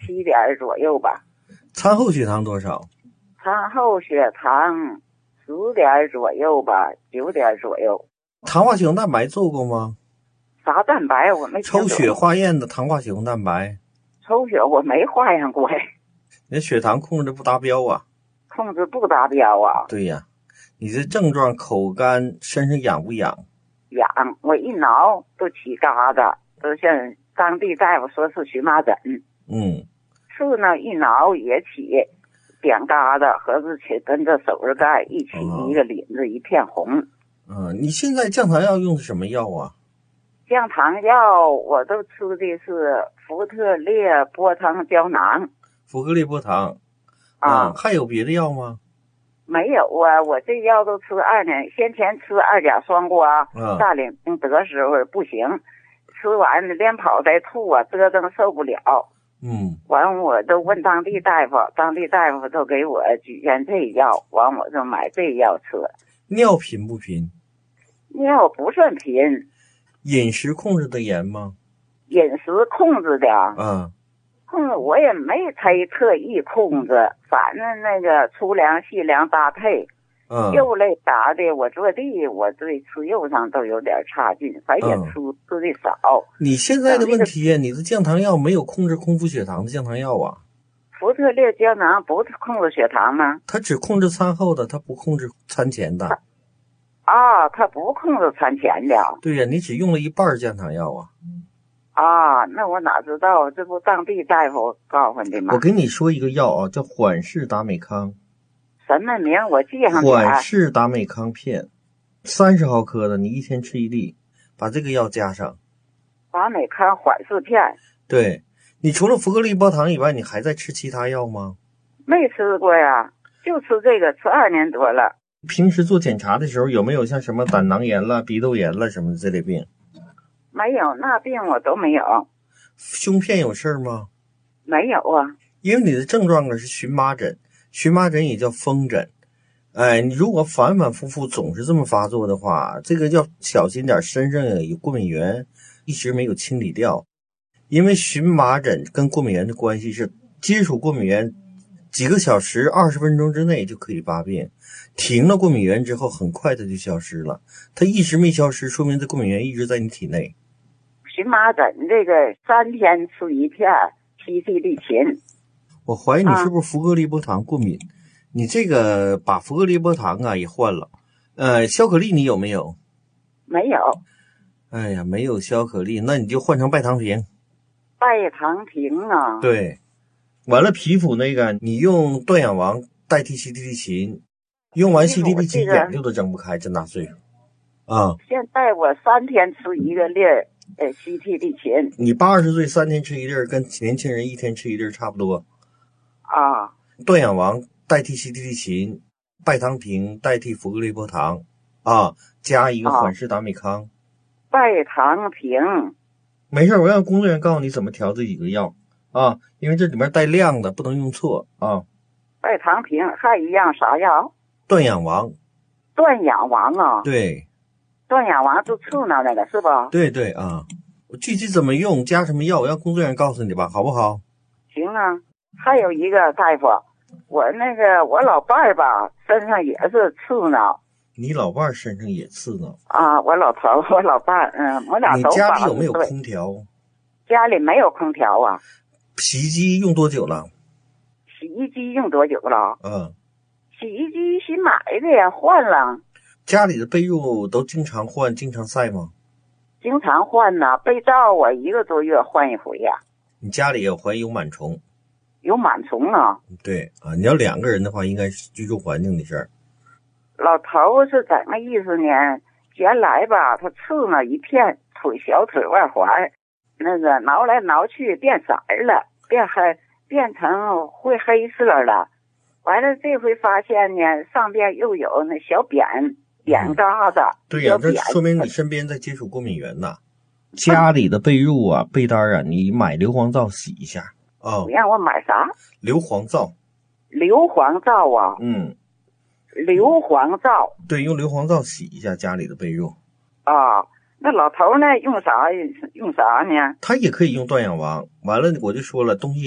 7点左右吧。 餐后血糖多少？ 餐后血糖10点左右吧，9点左右。 糖化血红蛋白做过吗？ 啥蛋白我没抽血化验的糖化血红蛋白。 抽血我没化验过。 你的血糖控制不达标啊。 控制不达标啊。 对呀。你的症状口干，身上痒不痒？ 痒，我一挠都起疙瘩，都像当地大夫说是荨麻疹。刺呢一挠也起点疙瘩，合着起跟着手指盖一起一个领子一片红。 你现在降糖药用的什么药啊？ 降糖药我都吃的是福特列波糖胶囊。 福特列波糖还有别的药吗？ 没有啊，我这药都吃2年，先前吃2甲双胍，大领得时候不行，吃完了连跑带吐啊，折腾受不了。完我都问当地大夫，当地大夫都给我举荐这药，完我就买这药吃。 尿频不频？ 尿不算频。 饮食控制的严吗？ 饮食控制的我也没特意控制，反正那个粗粮细粮搭配。肉类啥的我做地，我对吃肉上都有点差劲，反正吃的少。 你现在的问题你的降糖药没有控制空腹血糖的降糖药啊。 福特列胶囊不是控制血糖吗？ 它只控制餐后的，它不控制餐前的。 它不控制餐前的。 对呀，你只用了一半降糖药啊。 那我哪知道，这不当地大夫告诉的吗？ 我跟你说一个药叫缓释达美康。 什么名我记上去。 缓释达美康片，30毫克的，你一天吃1粒，把这个药加上。 达美康缓释片。 对，你除了福克利波糖以外，你还在吃其他药吗？ 没吃过呀，就吃这个，吃2年多了。 平时做检查的时候有没有像什么胆囊炎了、鼻窦炎了什么的这类病？ 没有，那病我都没有。 胸片有事吗？ 没有啊。 因为你的症状是荨麻疹，荨麻疹也叫风疹。你如果反反复复总是这么发作的话，这个要小心点，身上有过敏源一直没有清理掉。因为荨麻疹跟过敏源的关系是接触过敏源几个小时20分钟之内就可以发病，停了过敏源之后很快它就消失了，它一直没消失，说明这过敏源一直在你体内。 荨麻疹这个3天吃1片西替利嗪。 我怀疑你是不是福克利波糖过敏，你这个把福克利波糖也换了。消可利你有没有？ 没有。 哎呀，没有消可利，那你就换成拜糖平。 拜糖平啊。 对。完了皮肤那个你用断氧王代替西替利嗪，用完西替利嗪眼睛都睁不开，这大岁数现在我3天吃1个粒西替利嗪。 你80岁3天吃1粒，跟年轻人1天吃1粒差不多。断氧王代替西替利嗪，拜糖平代替福克利波糖加一个缓释达美康。 拜糖平。 没事，我让工作人员告诉你怎么调这几个药因为这里面带量的，不能用错拜糖平还一样啥药？ 断氧王。 断氧王啊。 对。 断氧王就刺挠那个是吧？ 对对我具体怎么用加什么药我让工作人员告诉你吧，好不好？ 行啊。还有一个大夫，我老伴儿吧身上也是刺挠。 你老伴儿身上也刺挠我老头我老伴儿我俩都。 你家里有没有空调？ 家里没有空调啊。 洗衣机用多久了？ 洗衣机用多久了？洗衣机新买的呀，换了。 家里的被褥都经常换经常晒吗？ 经常换呢，被罩我1个多月换一回呀。 你家里有怀疑有螨虫？ 有螨虫啊。 对你要2个人的话应该是居住环境的事儿。 老头是怎么意思呢？原来吧他刺了一片小腿外环，那个挠来挠去变色了，变成灰黑色了。完了这回发现呢，上边又有那小扁疙瘩。 对呀，这说明你身边在接触过敏源呐。家里的被褥被单你买硫磺皂洗一下你让我买啥？ 硫磺皂。 硫磺皂啊。硫磺皂。 对，用硫磺皂洗一下家里的被褥。 那老头呢用啥呢？ 他也可以用断氧王。完了我就说了，东西